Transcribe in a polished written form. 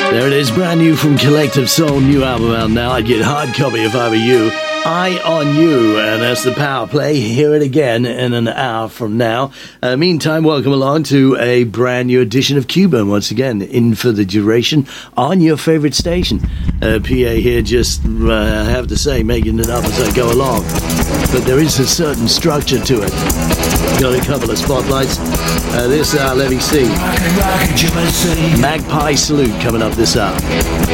There it is, brand new from Collective Soul, new album out now. I'd get hard copy if I were you. Eye on You, and that's the power play. Hear it again in an hour from now. Meantime, welcome along to a brand new edition of Cuba. Once again, in for the duration on your favorite station. PA here, just I have to say, making it up as I go along. But there is a certain structure to it. Got a couple of spotlights. This hour, let me see. Magpie Salute coming up this hour.